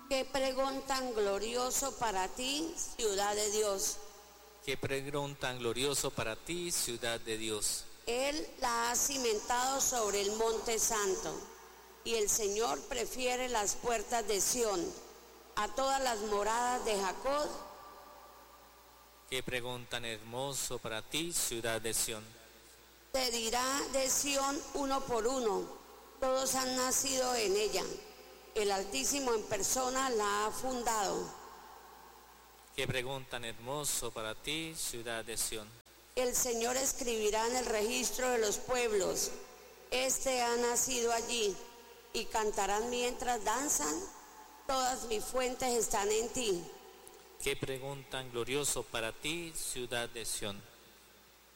Qué pregón tan glorioso para ti, ciudad de Dios. Qué pregón tan glorioso para ti, ciudad de Dios. Él la ha cimentado sobre el monte santo, y el Señor prefiere las puertas de Sión a todas las moradas de Jacob. Qué pregón tan hermoso para ti, ciudad de Sión. Te dirá de Sión uno por uno, todos han nacido en ella. El Altísimo en persona la ha fundado. Qué pregón tan hermoso para ti, ciudad de Sión. El Señor escribirá en el registro de los pueblos, este ha nacido allí, y cantarán mientras danzan, todas mis fuentes están en ti. Qué pregón tan glorioso para ti, ciudad de Sión.